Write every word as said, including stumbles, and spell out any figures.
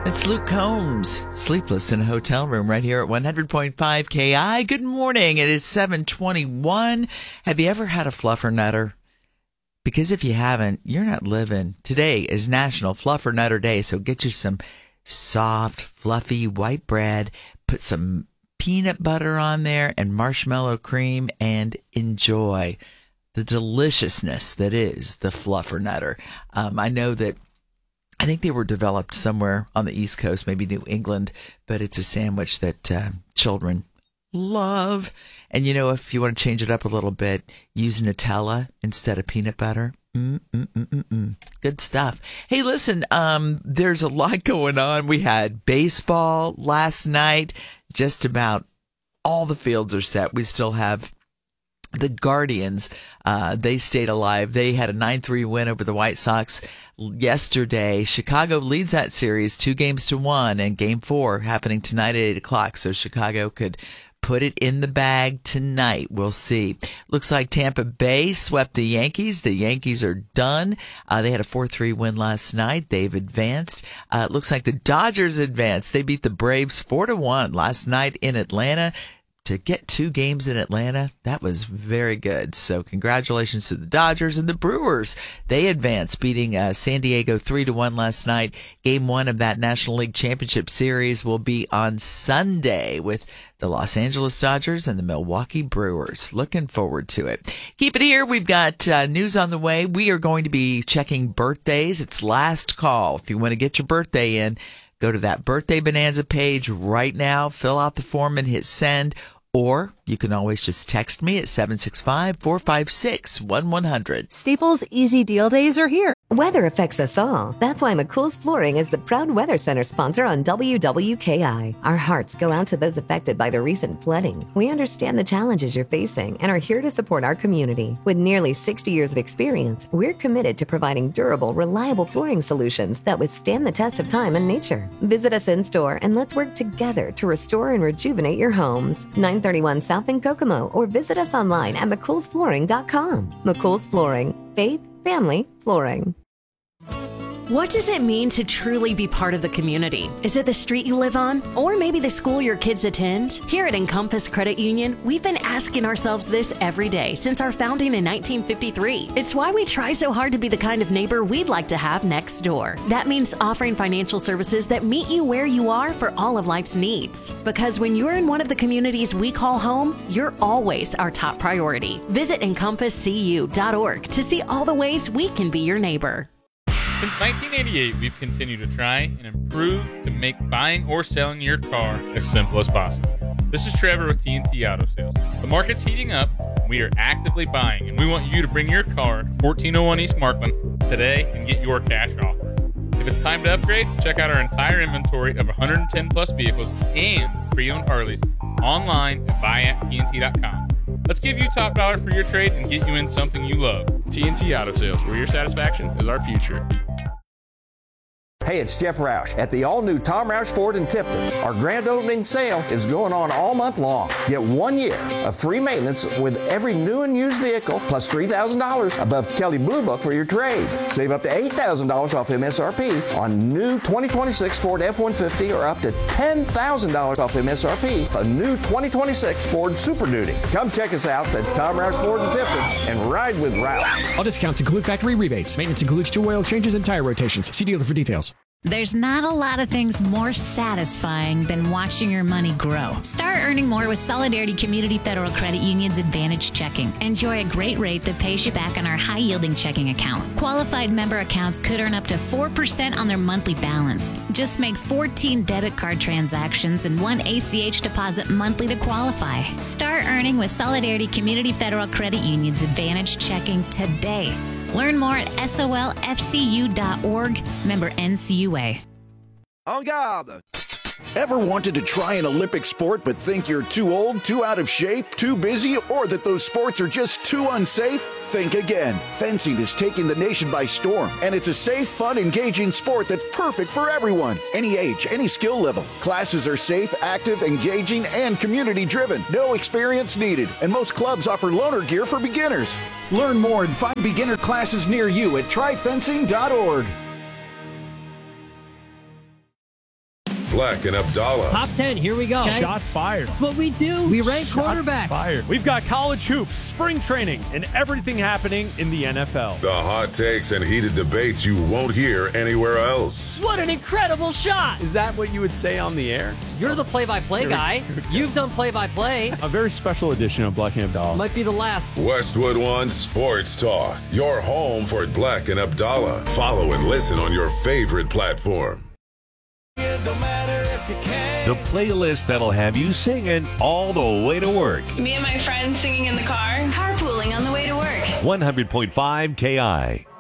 It's Luke Combs, sleepless in a hotel room right here at one hundred point five K I. Good morning. It is seven twenty-one. Have you ever had a fluffernutter? Because if you haven't, you're not living. Today is National Fluffernutter Day, so get you some soft, fluffy white bread, put some peanut butter on there and marshmallow cream, and enjoy the deliciousness that is the fluffernutter. Um, I know that I think they were developed somewhere on the East Coast, maybe New England, but it's a sandwich that uh, children love. And, you know, if you want to change it up a little bit, use Nutella instead of peanut butter. Mm-mm-mm-mm-mm. Good stuff. Hey, listen, um, there's a lot going on. We had baseball last night. Just about all the fields are set. We still have the Guardians. Uh, they stayed alive. They had a nine three win over the White Sox yesterday. Chicago leads that series two games to one, and game four happening tonight at eight o'clock. So Chicago could put it in the bag tonight. We'll see. Looks like Tampa Bay swept the Yankees. The Yankees are done. Uh, they had a four three win last night. They've advanced. Uh, it looks like the Dodgers advanced. They beat the Braves four to one last night in Atlanta. To get two games in Atlanta, that was very good. So congratulations to the Dodgers and the Brewers. They advanced, beating uh, San Diego three to one last night. Game one of that National League Championship Series will be on Sunday with the Los Angeles Dodgers and the Milwaukee Brewers. Looking forward to it. Keep it here. We've got uh, news on the way. We are going to be checking birthdays. It's last call. If you want to get your birthday in, go to that Birthday Bonanza page right now, fill out the form and hit send. Or you can always just text me at seven six five, four five six, one one zero zero. Staples Easy Deal Days are here. Weather affects us all. That's why McCool's Flooring is the proud Weather Center sponsor on W W K I. Our hearts go out to those affected by the recent flooding. We understand the challenges you're facing and are here to support our community. With nearly sixty years of experience, we're committed to providing durable, reliable flooring solutions that withstand the test of time and nature. Visit us in store and let's work together to restore and rejuvenate your homes. nine thirty-one South in Kokomo, or visit us online at mccool's flooring dot com. McCool's Flooring. Faith, family, flooring. What does it mean to truly be part of the community? Is it the street you live on? Or maybe the school your kids attend? Here at Encompass Credit Union, we've been asking ourselves this every day since our founding in nineteen fifty-three. It's why we try so hard to be the kind of neighbor we'd like to have next door. That means offering financial services that meet you where you are for all of life's needs. Because when you're in one of the communities we call home, you're always our top priority. Visit encompass c u dot org to see all the ways we can be your neighbor. Since nineteen eighty-eight, we've continued to try and improve to make buying or selling your car as simple as possible. This is Trevor with T N T Auto Sales. The market's heating up, we are actively buying, and we want you to bring your car to fourteen oh one East Markland today and get your cash offer. If it's time to upgrade, check out our entire inventory of one hundred ten plus vehicles and pre-owned Harleys online at buy at T N T dot com. Let's give you top dollar for your trade and get you in something you love. T N T Auto Sales, where your satisfaction is our future. Hey, it's Jeff Roush at the all-new Tom Roush Ford in Tipton. Our grand opening sale is going on all month long. Get one year of free maintenance with every new and used vehicle, plus three thousand dollars above Kelley Blue Book for your trade. Save up to eight thousand dollars off M S R P on new twenty twenty-six Ford F one fifty, or up to ten thousand dollars off M S R P on new twenty twenty-six Ford Super Duty. Come check us out at Tom Roush Ford in Tipton and ride with Roush. All discounts include factory rebates. Maintenance includes two oil changes and tire rotations. See dealer for details. There's not a lot of things more satisfying than watching your money grow. Start earning more with Solidarity Community Federal Credit Union's Advantage Checking. Enjoy a great rate that pays you back on our high-yielding checking account. Qualified member accounts could earn up to four percent on their monthly balance. Just make fourteen debit card transactions and one A C H deposit monthly to qualify. Start earning with Solidarity Community Federal Credit Union's Advantage Checking today. Learn more at S O L F C U dot org, member N C U A. En garde! Ever wanted to try an Olympic sport but think you're too old, too out of shape, too busy, or that those sports are just too unsafe? Think again. Fencing is taking the nation by storm, and it's a safe, fun, engaging sport that's perfect for everyone. Any age, any skill level. Classes are safe, active, engaging, and community-driven. No experience needed, and most clubs offer loaner gear for beginners. Learn more and find beginner classes near you at try fencing dot org. Black and Abdallah. Top ten, here we go. Okay. Shots fired. That's what we do. We rank Shots quarterbacks. Fired. We've got college hoops, spring training, and everything happening in the N F L. The hot takes and heated debates you won't hear anywhere else. What an incredible shot. Is that what you would say on the air? You're the play-by-play guy. You've done play-by-play. A very special edition of Black and Abdallah. Might be the last. Westwood One Sports Talk. Your home for Black and Abdallah. Follow and listen on your favorite platform. The playlist that'll have you singing all the way to work. Me and my friends singing in the car. Carpooling on the way to work. one hundred point five K I.